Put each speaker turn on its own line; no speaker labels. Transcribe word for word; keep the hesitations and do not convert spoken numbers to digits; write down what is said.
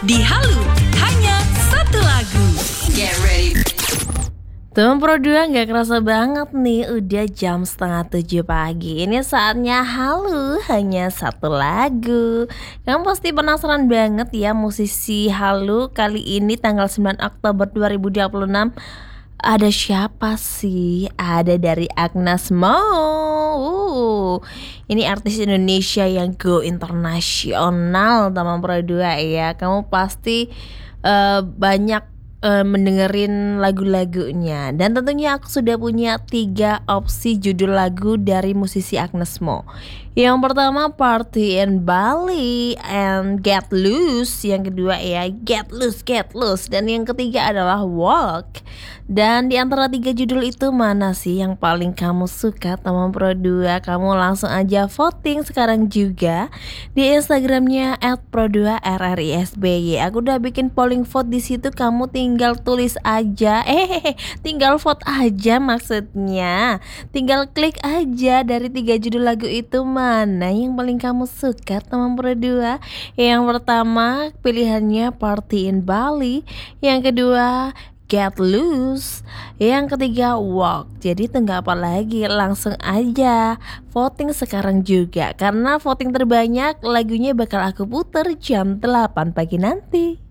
di Halu, hanya satu lagu. Get ready.
Teman Pro dua, gak kerasa banget nih udah jam setengah tujuh pagi. Ini saatnya Halu, hanya satu lagu. Kamu pasti penasaran banget ya, musisi Halu kali ini tanggal sembilan Oktober dua ribu dua puluh enam ada siapa sih? Ada dari Agnes Mo. uh, Ini artis Indonesia yang go internasional, teman Pro dua ya. Kamu pasti uh, banyak uh, mendengerin lagu-lagunya. Dan tentunya aku sudah punya tiga opsi judul lagu dari musisi Agnes Mo. Yang pertama Party in Bali and Get Loose. Yang kedua ya Get Loose, Get Loose. Dan yang ketiga adalah Walk. Dan di antara tiga judul itu mana sih yang paling kamu suka, teman Pro dua? Kamu langsung aja voting sekarang juga di Instagramnya et pro dua r r i s b y. Aku udah bikin polling vote di situ, kamu tinggal tulis aja, eh tinggal vote aja maksudnya. Tinggal klik aja dari tiga judul lagu itu mana yang paling kamu suka, teman Pro dua. Yang pertama pilihannya Party in Bali, yang kedua Get Loose, yang ketiga Walk. Jadi tunggu apa lagi, langsung aja voting sekarang juga, karena voting terbanyak lagunya bakal aku puter jam delapan pagi nanti.